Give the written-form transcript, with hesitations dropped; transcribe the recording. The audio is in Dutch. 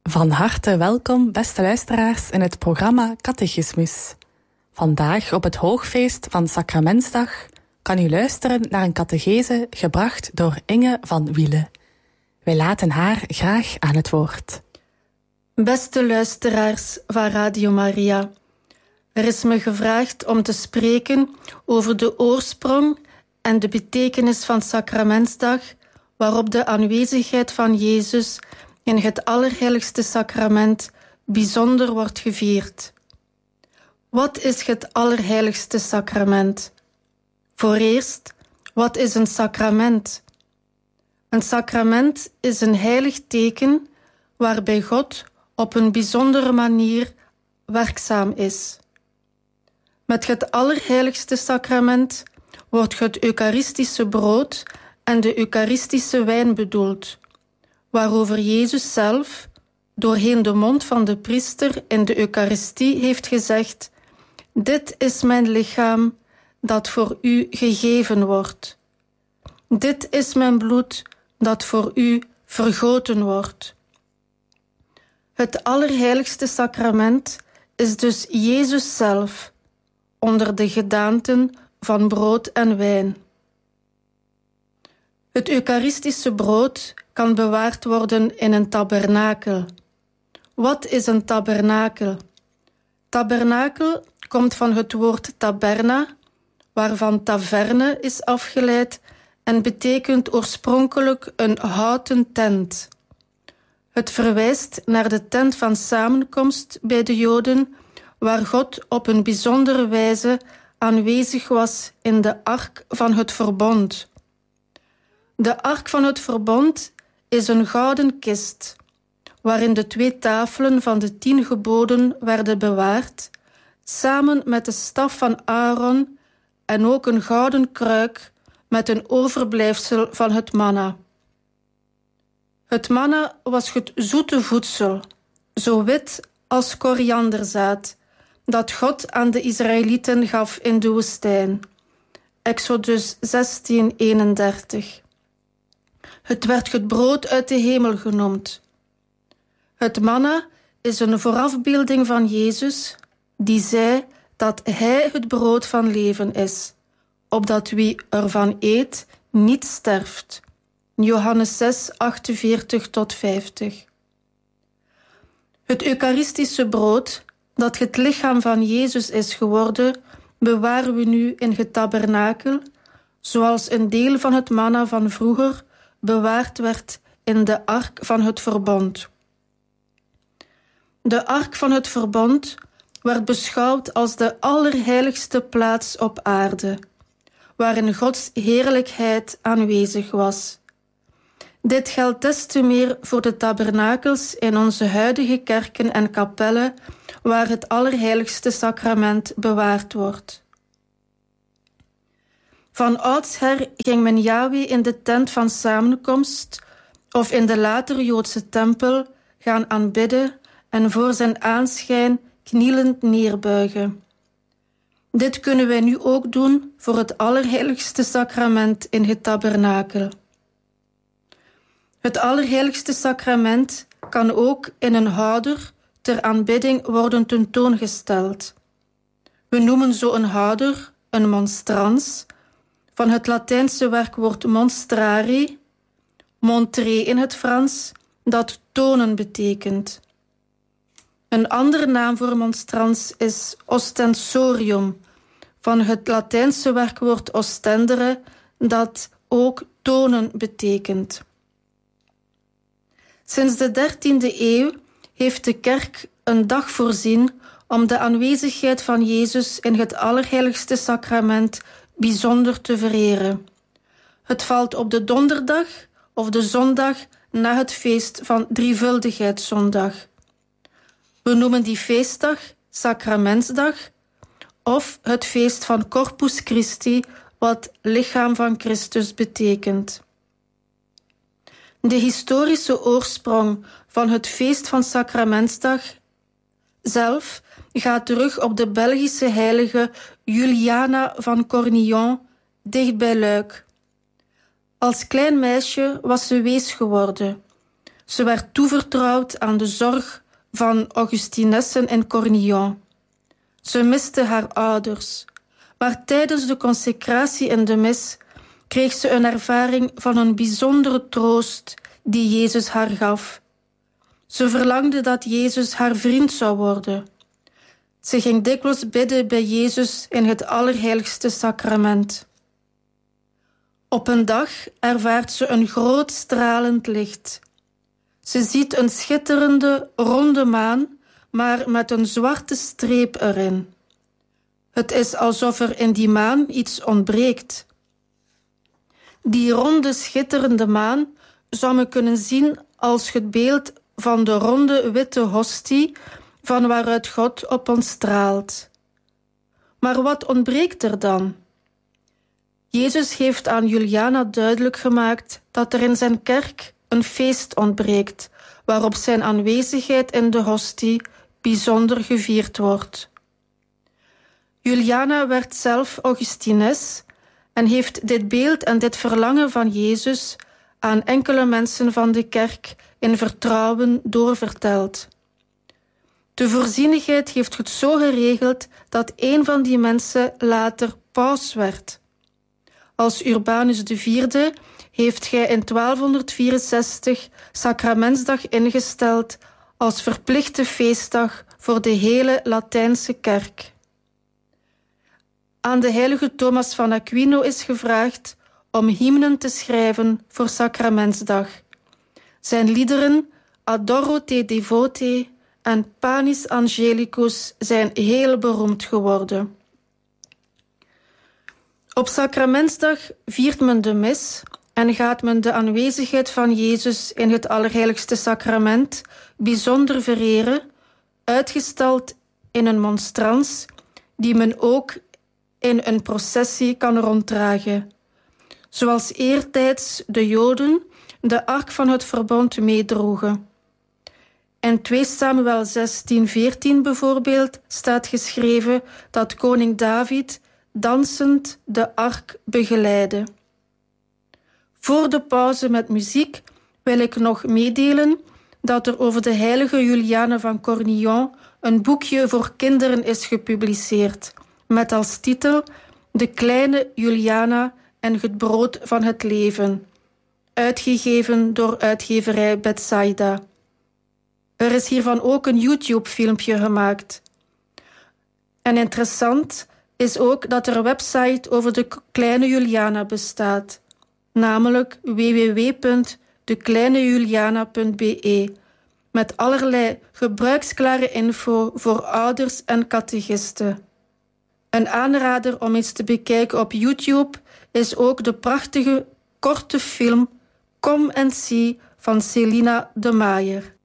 Van harte welkom, beste luisteraars, in het programma Catechismus. Vandaag, op het hoogfeest van Sacramentsdag, kan u luisteren naar een catechese gebracht door Inge van Wiele. Wij laten haar graag aan het woord. Beste luisteraars van Radio Maria, er is me gevraagd om te spreken over de oorsprong en de betekenis van Sacramentsdag, waarop de aanwezigheid van Jezus in het Allerheiligste Sacrament bijzonder wordt gevierd. Wat is het Allerheiligste Sacrament? Vooreerst, wat is een sacrament? Een sacrament is een heilig teken waarbij God op een bijzondere manier werkzaam is. Met het Allerheiligste Sacrament wordt het Eucharistische brood en de Eucharistische wijn bedoeld, waarover Jezus zelf, doorheen de mond van de priester in de Eucharistie, heeft gezegd: dit is mijn lichaam dat voor u gegeven wordt. Dit is mijn bloed dat voor u vergoten wordt. Het Allerheiligste Sacrament is dus Jezus zelf, onder de gedaanten van brood en wijn. Het Eucharistische brood kan bewaard worden in een tabernakel. Wat is een tabernakel? Tabernakel komt van het woord taberna, waarvan taverne is afgeleid en betekent oorspronkelijk een houten tent. Het verwijst naar de tent van samenkomst bij de Joden, waar God op een bijzondere wijze aanwezig was in de ark van het verbond. De ark van het verbond is een gouden kist, waarin de 2 tafelen van de 10 geboden werden bewaard, samen met de staf van Aaron en ook een gouden kruik met een overblijfsel van het manna. Het manna was het zoete voedsel, zo wit als korianderzaad, dat God aan de Israëlieten gaf in de woestijn. Exodus 16:31. Het werd het brood uit de hemel genoemd. Het manna is een voorafbeelding van Jezus, die zei dat Hij het brood van leven is, opdat wie ervan eet niet sterft. Johannes 6:48-50. Het Eucharistische brood, dat het lichaam van Jezus is geworden, bewaren we nu in het tabernakel, zoals een deel van het manna van vroeger bewaard werd in de ark van het verbond. De ark van het verbond werd beschouwd als de allerheiligste plaats op aarde, waarin Gods heerlijkheid aanwezig was. Dit geldt des te meer voor de tabernakels in onze huidige kerken en kapellen, waar het Allerheiligste Sacrament bewaard wordt. Van oudsher ging men Yahweh in de tent van samenkomst of in de latere Joodse tempel gaan aanbidden en voor zijn aanschijn knielend neerbuigen. Dit kunnen wij nu ook doen voor het Allerheiligste Sacrament in het tabernakel. Het Allerheiligste Sacrament kan ook in een houder ter aanbidding worden tentoongesteld. We noemen zo een houder een monstrans, van het Latijnse werkwoord monstrare, montrer in het Frans, dat tonen betekent. Een andere naam voor monstrans is ostensorium, van het Latijnse werkwoord ostendere, dat ook tonen betekent. Sinds de 13e eeuw heeft de kerk een dag voorzien om de aanwezigheid van Jezus in het Allerheiligste Sacrament bijzonder te vereren. Het valt op de donderdag of de zondag na het feest van Drievuldigheidszondag. We noemen die feestdag Sacramentsdag of het feest van Corpus Christi, wat lichaam van Christus betekent. De historische oorsprong van het feest van Sacramentsdag zelf gaat terug op de Belgische heilige Juliana van Cornillon, dicht bij Luik. Als klein meisje was ze wees geworden. Ze werd toevertrouwd aan de zorg van Augustinessen in Cornillon. Ze miste haar ouders, maar tijdens de consecratie in de mis kreeg ze een ervaring van een bijzondere troost die Jezus haar gaf. Ze verlangde dat Jezus haar vriend zou worden. Ze ging dikwijls bidden bij Jezus in het allerheiligste sacrament. Op een dag ervaart ze een groot stralend licht. Ze ziet een schitterende, ronde maan, maar met een zwarte streep erin. Het is alsof er in die maan iets ontbreekt. Die ronde, schitterende maan zou men kunnen zien als het beeld van de ronde, witte hostie van waaruit God op ons straalt. Maar wat ontbreekt er dan? Jezus heeft aan Juliana duidelijk gemaakt dat er in zijn kerk een feest ontbreekt, waarop zijn aanwezigheid in de hostie bijzonder gevierd wordt. Juliana werd zelf Augustines en heeft dit beeld en dit verlangen van Jezus aan enkele mensen van de kerk in vertrouwen doorverteld. De voorzienigheid heeft het zo geregeld dat een van die mensen later paus werd. Als Urbanus IV heeft hij in 1264 Sacramentsdag ingesteld als verplichte feestdag voor de hele Latijnse kerk. Aan de heilige Thomas van Aquino is gevraagd om hymnen te schrijven voor Sacramentsdag. Zijn liederen Adoro te devote en Panis Angelicus zijn heel beroemd geworden. Op Sacramentsdag viert men de mis en gaat men de aanwezigheid van Jezus in het Allerheiligste Sacrament bijzonder vereren, uitgestald in een monstrans die men ook in een processie kan ronddragen. Zoals eertijds de Joden de ark van het verbond meedroegen. In 2 Samuel 16:14 bijvoorbeeld staat geschreven dat koning David dansend de ark begeleidde. Voor de pauze met muziek wil ik nog meedelen dat er over de heilige Juliane van Cornillon een boekje voor kinderen is gepubliceerd, met als titel De kleine Juliana en het brood van het leven, uitgegeven door uitgeverij Bethsaida. Er is hiervan ook een YouTube-filmpje gemaakt. En interessant is ook dat er een website over de kleine Juliana bestaat, namelijk www.dekleinejuliana.be, met allerlei gebruiksklare info voor ouders en catechisten. Een aanrader om eens te bekijken op YouTube is ook de prachtige korte film Come and See van Celina de Maier.